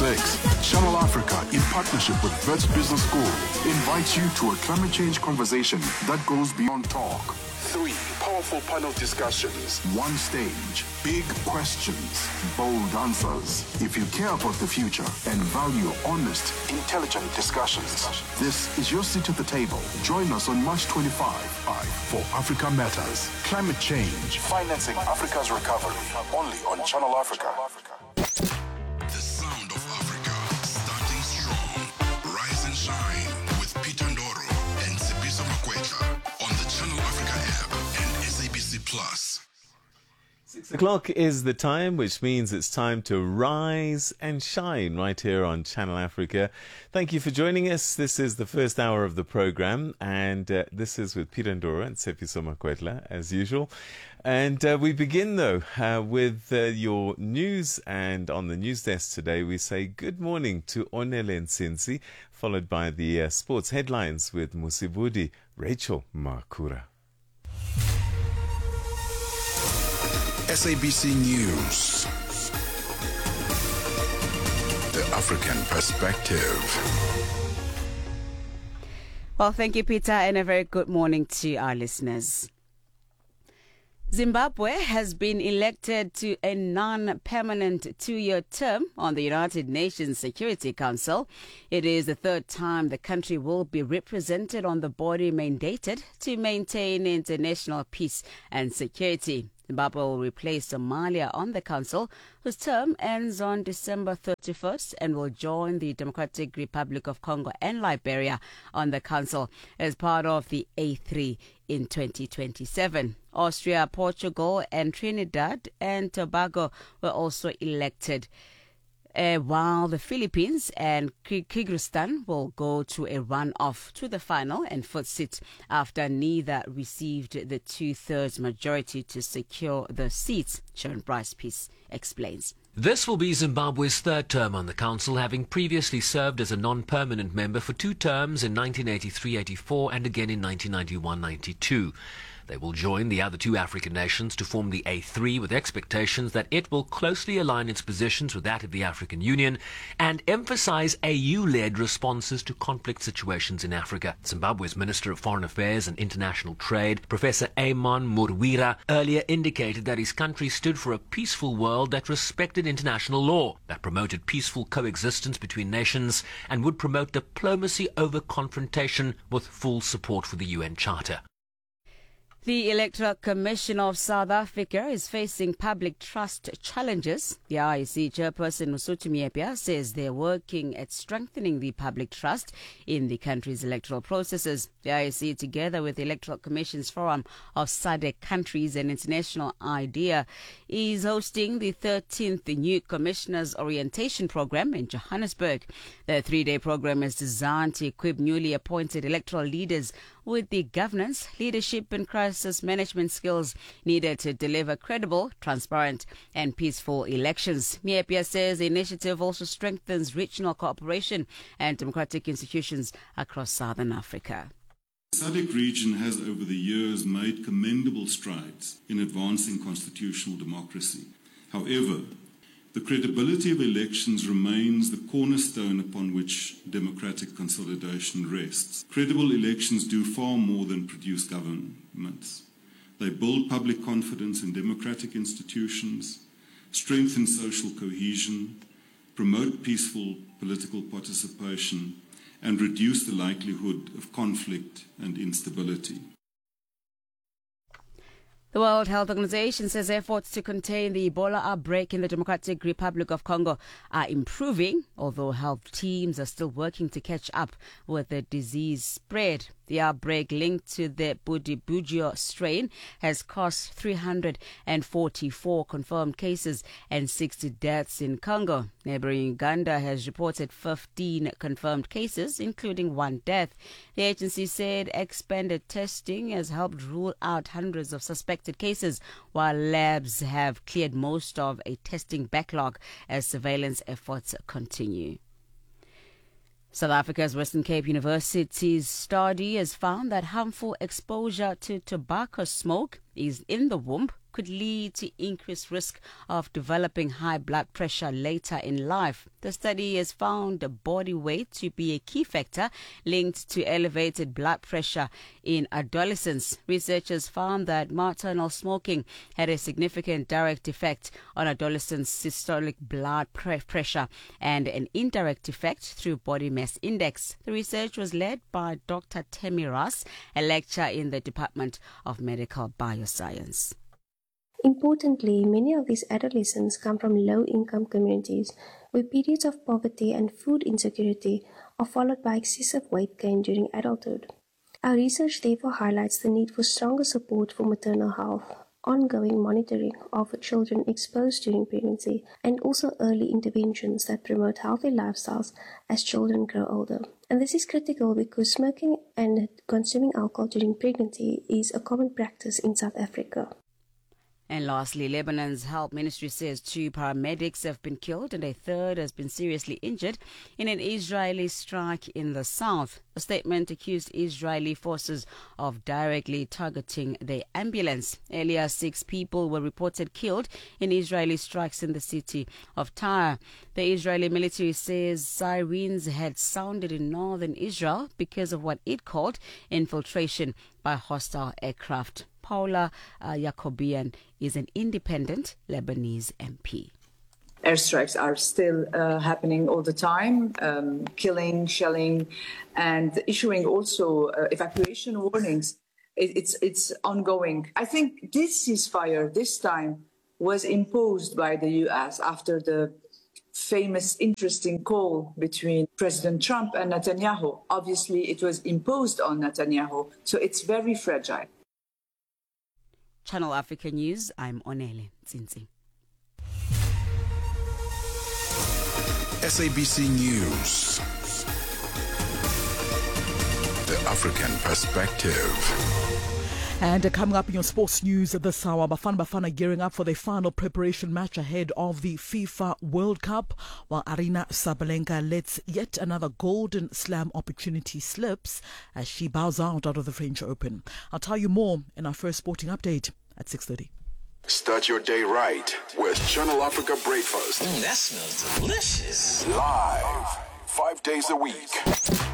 6. Channel Africa, in partnership with Wits Business School, invites you to a climate change conversation that goes beyond talk. 3 powerful panel discussions. 1 stage. Big questions, bold answers. If you care about the future and value honest, intelligent discussions, this is your seat at the table. Join us on March 25 for Africa Matters. Climate change. Financing Africa's recovery. Only on Channel Africa. The sound of Africa, starting strong. Rise and shine with Peter Ndoro and Sipiso Makwetla on the Channel Africa app and SABC Plus. 6 o'clock is the time, which means it's time to rise and shine right here on Channel Africa. Thank you for joining us. This is the first hour of the program, and this is with Peter Ndoro and Sipiso Makwetla, as usual. And we begin, though, with your news. And on the news desk today, we say good morning to Onele Nsinsi, followed by the sports headlines with Musibudi Rachel Makura. SABC News. The African Perspective. Well, thank you, Peter, and a very good morning to our listeners. Zimbabwe has been elected to a non-permanent 2-year term on the United Nations Security Council. It is the 3rd time the country will be represented on the body mandated to maintain international peace and security. Zimbabwe will replace Somalia on the council, whose term ends on December 31st, and will join the Democratic Republic of Congo and Liberia on the council as part of the A3 in 2027. Austria, Portugal, and Trinidad and Tobago were also elected, while the Philippines and Kyrgyzstan will go to a runoff to the final and 4th seat after neither received the 2/3 majority to secure the seats. Sharon Bryce-Peace explains. This will be Zimbabwe's 3rd term on the council, having previously served as a non-permanent member for 2 terms in 1983-84 and again in 1991-92. They will join the other 2 African nations to form the A3, with expectations that it will closely align its positions with that of the African Union and emphasize AU-led responses to conflict situations in Africa. Zimbabwe's Minister of Foreign Affairs and International Trade, Professor Amon Murwira, earlier indicated that his country stood for a peaceful world that respected international law, that promoted peaceful coexistence between nations, and would promote diplomacy over confrontation with full support for the UN Charter. The Electoral Commission of South Africa is facing public trust challenges. The IEC chairperson Mosotho Mjiepya says they're working at strengthening the public trust in the country's electoral processes. The IEC, together with the Electoral Commission's Forum of SADC Countries and International IDEA, is hosting the 13th New Commissioners Orientation Program in Johannesburg. The 3-day program is designed to equip newly appointed electoral leaders with the governance, leadership and crisis management skills needed to deliver credible, transparent and peaceful elections. Mjiepya says the initiative also strengthens regional cooperation and democratic institutions across Southern Africa. The SADC region has over the years made commendable strides in advancing constitutional democracy. However, the credibility of elections remains the cornerstone upon which democratic consolidation rests. Credible elections do far more than produce governments. They build public confidence in democratic institutions, strengthen social cohesion, promote peaceful political participation, and reduce the likelihood of conflict and instability. The World Health Organization says efforts to contain the Ebola outbreak in the Democratic Republic of Congo are improving, although health teams are still working to catch up with the disease spread. The outbreak linked to the Bundibugyo strain has caused 344 confirmed cases and 60 deaths in Congo. Neighboring Uganda has reported 15 confirmed cases, including 1 death. The agency said expanded testing has helped rule out hundreds of suspected cases, while labs have cleared most of a testing backlog as surveillance efforts continue. South Africa's Western Cape University's study has found that harmful exposure to tobacco smoke is in the womb could lead to increased risk of developing high blood pressure later in life. The study has found body weight to be a key factor linked to elevated blood pressure in adolescents. Researchers found that maternal smoking had a significant direct effect on adolescents' systolic blood pressure and an indirect effect through body mass index. The research was led by Dr. Temi Ras, a lecturer in the Department of Medical Bioscience. Importantly, many of these adolescents come from low-income communities where periods of poverty and food insecurity are followed by excessive weight gain during adulthood. Our research therefore highlights the need for stronger support for maternal health, ongoing monitoring of children exposed during pregnancy, and also early interventions that promote healthy lifestyles as children grow older. And this is critical because smoking and consuming alcohol during pregnancy is a common practice in South Africa. And lastly, Lebanon's health ministry says 2 paramedics have been killed and a third has been seriously injured in an Israeli strike in the south. A statement accused Israeli forces of directly targeting the ambulance. Earlier, 6 people were reported killed in Israeli strikes in the city of Tyre. The Israeli military says sirens had sounded in northern Israel because of what it called infiltration by hostile aircraft. Paula Yacobian is an independent Lebanese MP. Airstrikes are still happening all the time, killing, shelling, and issuing also evacuation warnings. It's ongoing. I think this ceasefire this time was imposed by the U.S. after the famous, interesting call between President Trump and Netanyahu. Obviously, it was imposed on Netanyahu, so it's very fragile. Channel Africa News, I'm Onele Tsinzi. SABC News. The African Perspective. And coming up in your sports news this hour, Bafana gearing up for their final preparation match ahead of the FIFA World Cup, while Arina Sabalenka lets yet another Golden Slam opportunity slips as she bows out of the French Open. I'll tell you more in our first sporting update at 6:30. Start your day right with Channel Africa Breakfast. That smells delicious. Live, 5 days a week.